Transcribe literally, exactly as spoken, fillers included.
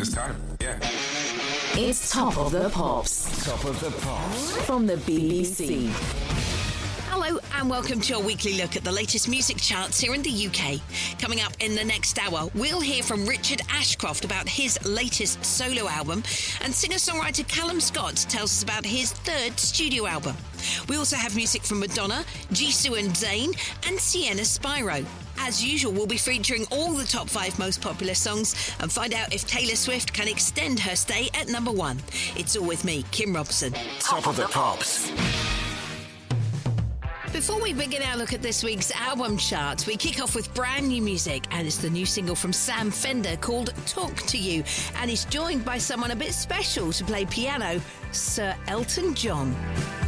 It's time, yeah. It's Top of the Pops. Top of the Pops. From the B B C. Hello and welcome to your weekly look at the latest music charts here in the U K. Coming up in the next hour, we'll hear from Richard Ashcroft about his latest solo album, and singer-songwriter Callum Scott tells us about his third studio album. We also have music from Madonna, Jisoo and Zayn, and Sienna Spyro. As usual, we'll be featuring all the top five most popular songs and find out if Taylor Swift can extend her stay at number one. It's all with me, Kim Robson. Top of the Pops. Before we begin our look at this week's album chart, we kick off with brand new music, and it's the new single from Sam Fender called Talk to You, and he's joined by someone a bit special to play piano, Sir Elton John.